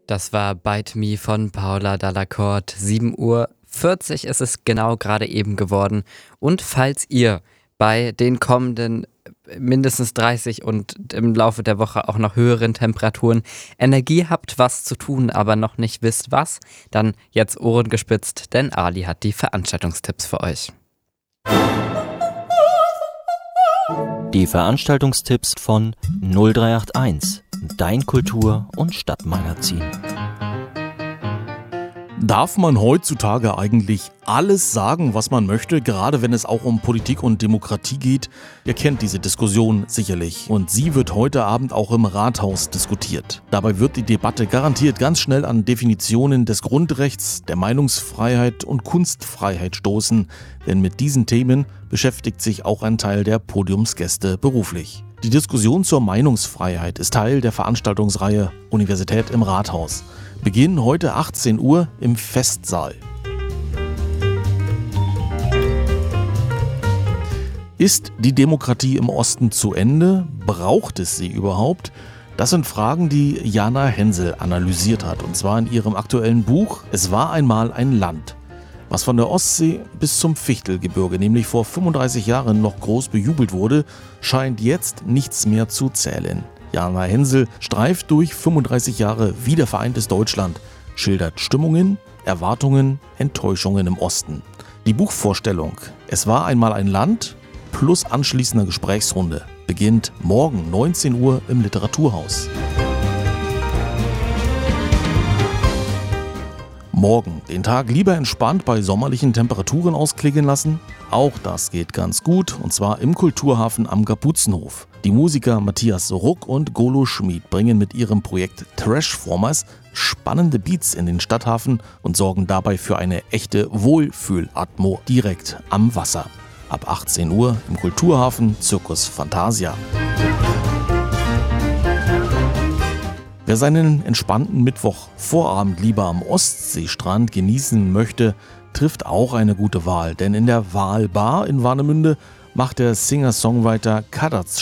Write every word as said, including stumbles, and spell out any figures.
Das war Bite Me von Paula Delacourt. sieben Uhr vierzig ist es genau gerade eben geworden. Und falls ihr bei den kommenden mindestens dreißig und im Laufe der Woche auch noch höheren Temperaturen Energie habt, was zu tun, aber noch nicht wisst was, dann jetzt Ohren gespitzt, denn Ali hat die Veranstaltungstipps für euch. Die Veranstaltungstipps von null drei acht eins, dein Kultur- und Stadtmagazin. Darf man heutzutage eigentlich alles sagen, was man möchte, gerade wenn es auch um Politik und Demokratie geht? Ihr kennt diese Diskussion sicherlich und sie wird heute Abend auch im Rathaus diskutiert. Dabei wird die Debatte garantiert ganz schnell an Definitionen des Grundrechts, der Meinungsfreiheit und Kunstfreiheit stoßen, denn mit diesen Themen beschäftigt sich auch ein Teil der Podiumsgäste beruflich. Die Diskussion zur Meinungsfreiheit ist Teil der Veranstaltungsreihe Universität im Rathaus. Beginn heute achtzehn Uhr im Festsaal. Ist die Demokratie im Osten zu Ende? Braucht es sie überhaupt? Das sind Fragen, die Jana Hensel analysiert hat, und zwar in ihrem aktuellen Buch Es war einmal ein Land. Was von der Ostsee bis zum Fichtelgebirge, nämlich vor fünfunddreißig Jahren noch groß bejubelt wurde, scheint jetzt nichts mehr zu zählen. Jana Hensel streift durch fünfunddreißig Jahre wiedervereintes Deutschland, schildert Stimmungen, Erwartungen, Enttäuschungen im Osten. Die Buchvorstellung Es war einmal ein Land plus anschließender Gesprächsrunde beginnt morgen neunzehn Uhr im Literaturhaus. Morgen den Tag lieber entspannt bei sommerlichen Temperaturen ausklingen lassen? Auch das geht ganz gut, und zwar im Kulturhafen am Kapuzenhof. Die Musiker Matthias Ruck und Golo Schmid bringen mit ihrem Projekt Trashformers spannende Beats in den Stadthafen und sorgen dabei für eine echte Wohlfühlatmo direkt am Wasser. Ab achtzehn Uhr im Kulturhafen Circus Fantasia. Wer seinen entspannten Mittwochvorabend lieber am Ostseestrand genießen möchte, trifft auch eine gute Wahl. Denn in der Walbar in Warnemünde macht der Singer-Songwriter Kadatz